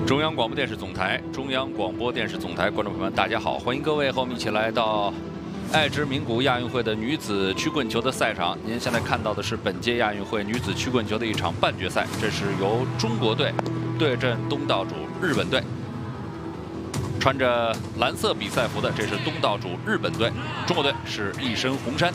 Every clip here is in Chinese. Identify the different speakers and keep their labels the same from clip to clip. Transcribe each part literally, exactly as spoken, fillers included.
Speaker 1: 中央广播电视总台，中央广播电视总台，观众朋友们，大家好，欢迎各位和我们一起来到爱知名古亚运会的女子曲棍球的赛场。您现在看到的是本届亚运会女子曲棍球的一场半决赛，这是由中国队对阵东道主日本队。穿着蓝色比赛服的，这是东道主日本队，中国队是一身红衫。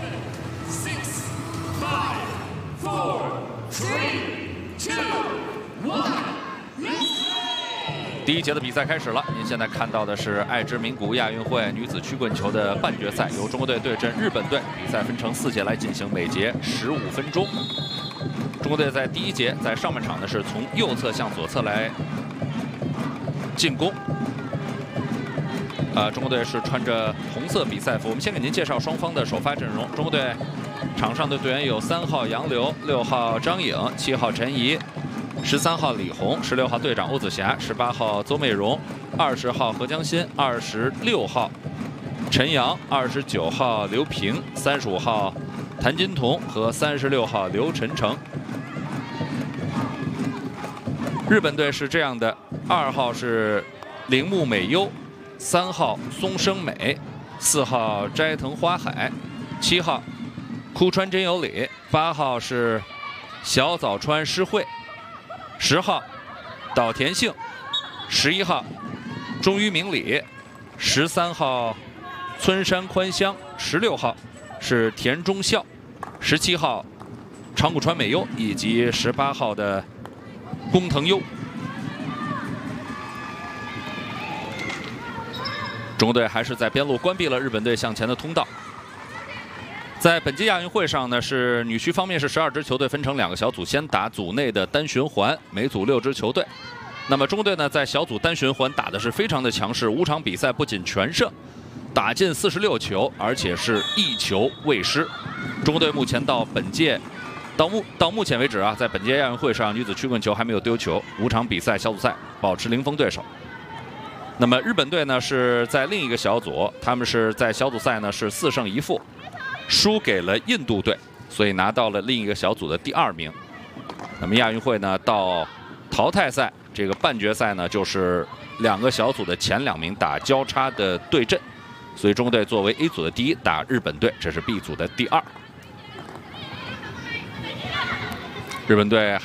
Speaker 1: 第一节的比赛开始了，您现在看到的是爱知名古亚运会女子曲棍球的半决赛，由中国队对阵日本队。比赛分成四节来进行，每节十五分钟。中国队在第一节在上半场呢是从右侧向左侧来进攻。呃，中国队是穿着红色比赛服。我们先给您介绍双方的首发阵容。中国队场上的队员有三号杨柳、六号张颖、七号陈怡。十三号李红，十六号队长欧子霞，十八号邹美容，二十号何江欣，二十六号陈阳，二十九号刘平，三十五号谭金彤和三十六号刘晨成。日本队是这样的：二号是铃木美优，三号松生美，四号斋藤花海，七号枯川真由里，八号是小早川诗惠。十号岛田杏，十一号中于明里，十三号村山宽香，十六号是田中孝，十七号长谷川美优以及十八号的工藤优。中国队还是在边路关闭了日本队向前的通道。在本届亚运会上呢，是女区方面是十二支球队分成两个小组，先打组内的单循环，每组六支球队。那么中国队呢，在小组单循环打的是非常的强势，五场比赛不仅全胜，打进四十六球，而且是一球未失。中国队目前到本届到目到目前为止啊，在本届亚运会上，女子曲棍球还没有丢球，五场比赛小组赛保持零封对手。那么日本队呢是在另一个小组，他们是在小组赛呢是四胜一负。输给了印度队，所以拿到了另一个小组的第二名。那么亚运会呢，到淘汰赛这个半决赛呢，就是两个小组的前两名打交叉的对阵。所以中国队作为 A 组的第一打日本队，这是 B 组的第二。日本队